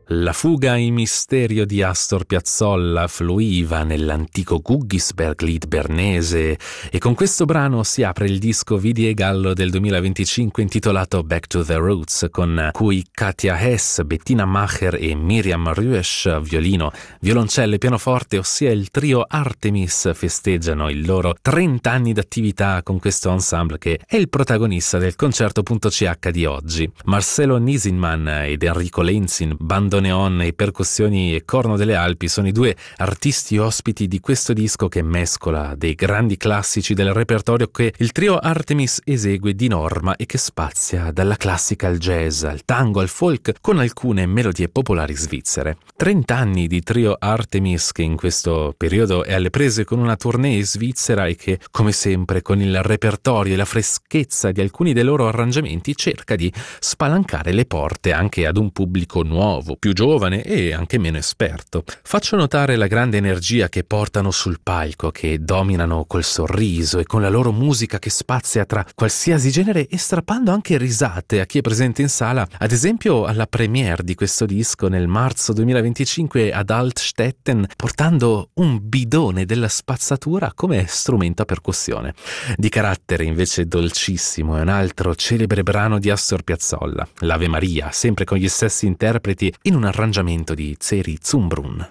La fuga in misterio di Astor Piazzolla fluiva nell'antico Guggisberg-Lied bernese e con questo brano si apre il disco Vidi e Gallo del 2025 intitolato Back to the Roots, con cui Katja Hess, Bettina Macher e Miriam Rüesch, violino, violoncello e pianoforte, ossia il trio Artemis, festeggiano i loro 30 anni d'attività con questo ensemble che è il protagonista del concerto.ch di oggi. Marcelo Nisinman ed Enrico Lenzin, bandoneon e percussioni e corno delle Alpi, sono i due artisti ospiti di questo disco che mescola dei grandi classici del repertorio che il trio Artemis esegue di norma e che spazia dalla classica al jazz, al tango, al folk, con alcune melodie popolari svizzere. 30 anni di trio Artemis che in questo periodo è alle prese con una tournée svizzera e che, come sempre, con il repertorio e la freschezza di alcuni dei loro arrangiamenti cerca di spalancare le porte anche ad un pubblico nuovo, più giovane e anche meno esperto. Faccio notare la grande energia che portano sul palco, che dominano col sorriso e con la loro musica che spazia tra qualsiasi genere e strappando anche risate a chi è presente in sala, ad esempio alla premiere di questo disco nel marzo 2025 ad Altstetten, portando un bidone della spazzatura come strumento a percussione. Di carattere invece dolcissimo è un altro celebre brano di Astor Piazzolla, l'Ave Maria, sempre con gli stessi interpreti in un arrangiamento di Zeri Zumbrun.